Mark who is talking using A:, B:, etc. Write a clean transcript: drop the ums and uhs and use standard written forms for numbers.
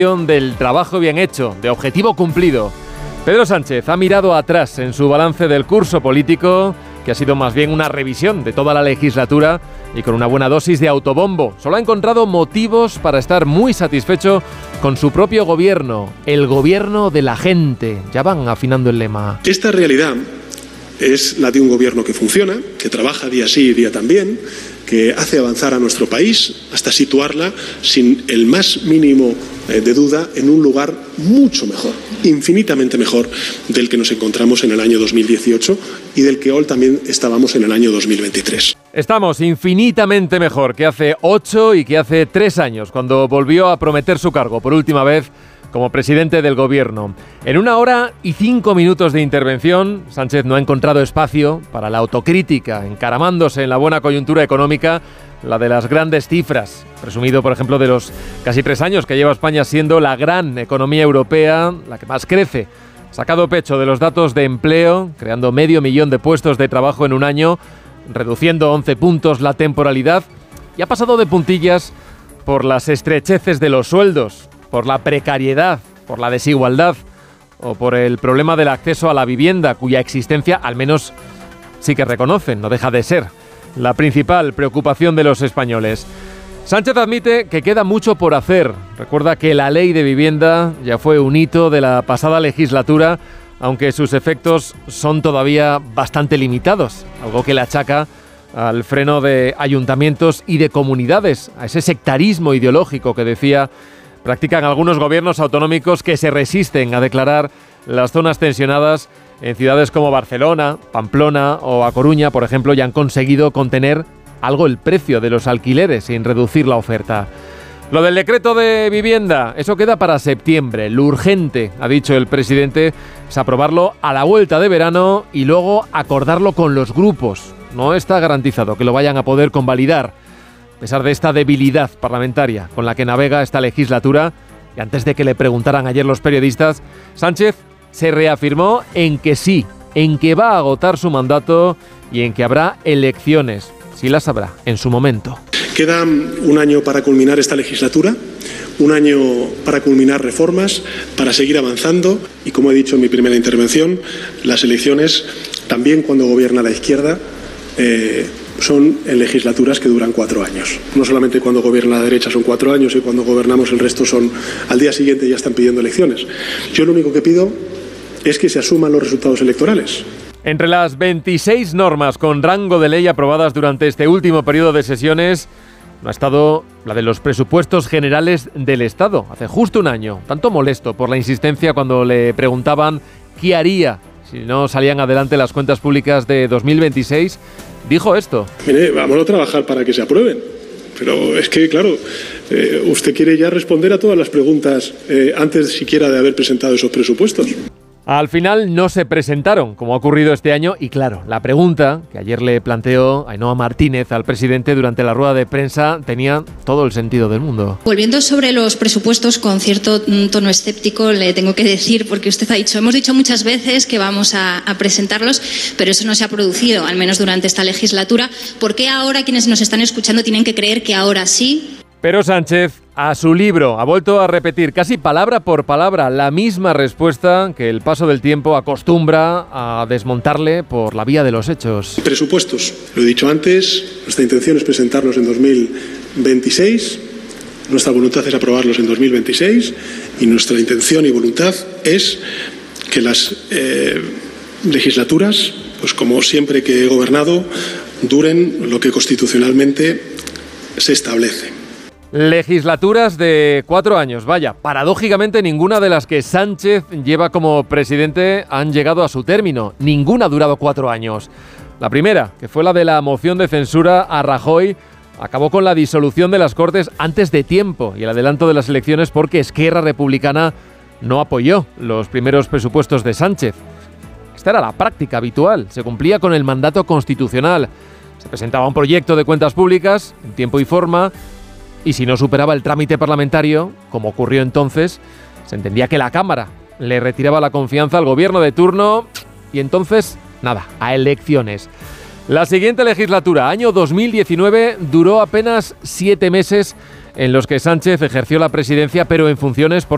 A: del trabajo bien hecho, de objetivo cumplido. Pedro Sánchez ha mirado atrás en su balance del curso político, que ha sido más bien una revisión de toda la legislatura y con una buena dosis de autobombo. Solo ha encontrado motivos para estar muy satisfecho con su propio gobierno, el gobierno de la gente. Ya van afinando el lema.
B: Esta realidad es la de un gobierno que funciona, que trabaja día sí y día también, que hace avanzar a nuestro país hasta situarla sin el más mínimo de duda en un lugar mucho mejor, infinitamente mejor del que nos encontramos en el año 2018 y del que hoy también estábamos en el año 2023.
A: Estamos infinitamente mejor que hace 8 y que hace 3 años, cuando volvió a prometer su cargo por última vez como presidente del gobierno. En 1 hora y 5 minutos de intervención, Sánchez no ha encontrado espacio para la autocrítica, encaramándose en la buena coyuntura económica, la de las grandes cifras, presumido, por ejemplo, de los casi 3 años que lleva España siendo la gran economía europea, la que más crece. Ha sacado pecho de los datos de empleo, creando 500.000 de puestos de trabajo en un año, reduciendo 11 puntos la temporalidad, y ha pasado de puntillas por las estrecheces de los sueldos, por la precariedad, por la desigualdad o por el problema del acceso a la vivienda, cuya existencia al menos sí que reconocen, no deja de ser la principal preocupación de los españoles. Sánchez admite que queda mucho por hacer. Recuerda que la ley de vivienda ya fue un hito de la pasada legislatura, aunque sus efectos son todavía bastante limitados, algo que le achaca al freno de ayuntamientos y de comunidades, a ese sectarismo ideológico que decía practican algunos gobiernos autonómicos que se resisten a declarar las zonas tensionadas en ciudades como Barcelona, Pamplona o A Coruña, por ejemplo, y han conseguido contener algo el precio de los alquileres sin reducir la oferta. Lo del decreto de vivienda, eso queda para septiembre. Lo urgente, ha dicho el presidente, es aprobarlo a la vuelta de verano y luego acordarlo con los grupos. No está garantizado que lo vayan a poder convalidar, a pesar de esta debilidad parlamentaria con la que navega esta legislatura. Y antes de que le preguntaran ayer los periodistas, Sánchez se reafirmó en que sí, en que va a agotar su mandato y en que habrá elecciones. Sí las habrá, en su momento.
B: Queda un año para culminar esta legislatura, un año para culminar reformas, para seguir avanzando y, como he dicho en mi primera intervención, las elecciones, también cuando gobierna la izquierda, son en legislaturas que duran 4 años. No solamente cuando gobierna la derecha son 4 años y cuando gobernamos el resto son al día siguiente ya están pidiendo elecciones. Yo lo único que pido es que se asuman los resultados electorales.
A: Entre las 26 normas con rango de ley aprobadas durante este último periodo de sesiones, no ha estado la de los presupuestos generales del Estado. Hace justo un año, tanto molesto por la insistencia cuando le preguntaban qué haría si no salían adelante las cuentas públicas de 2026, dijo esto.
B: Mire, vamos a trabajar para que se aprueben. Pero es que, claro, usted quiere ya responder a todas las preguntas antes siquiera de haber presentado esos presupuestos.
A: Al final no se presentaron, como ha ocurrido este año, y claro, la pregunta que ayer le planteó Ainhoa Martínez al presidente durante la rueda de prensa tenía todo el sentido del mundo.
C: Volviendo sobre los presupuestos, con cierto tono escéptico le tengo que decir, porque usted ha dicho, hemos dicho muchas veces que vamos a presentarlos, pero eso no se ha producido, al menos durante esta legislatura. ¿Por qué ahora quienes nos están escuchando tienen que creer que ahora sí?
A: Pero Sánchez, a su libro, ha vuelto a repetir casi palabra por palabra la misma respuesta que el paso del tiempo acostumbra a desmontarle por la vía de los hechos.
B: Presupuestos. Lo he dicho antes, nuestra intención es presentarlos en 2026, nuestra voluntad es aprobarlos en 2026 y nuestra intención y voluntad es que las legislaturas, pues como siempre que he gobernado, duren lo que constitucionalmente se establece.
A: Legislaturas de 4 años, vaya, paradójicamente ninguna de las que Sánchez lleva como presidente han llegado a su término, ninguna ha durado 4 años. La primera, que fue la de la moción de censura a Rajoy, acabó con la disolución de las Cortes antes de tiempo y el adelanto de las elecciones porque Esquerra Republicana no apoyó los primeros presupuestos de Sánchez. Esta era la práctica habitual, se cumplía con el mandato constitucional, se presentaba un proyecto de cuentas públicas en tiempo y forma, y si no superaba el trámite parlamentario, como ocurrió entonces, se entendía que la Cámara le retiraba la confianza al gobierno de turno y entonces, nada, a elecciones. La siguiente legislatura, año 2019, duró apenas 7 meses en los que Sánchez ejerció la presidencia, pero en funciones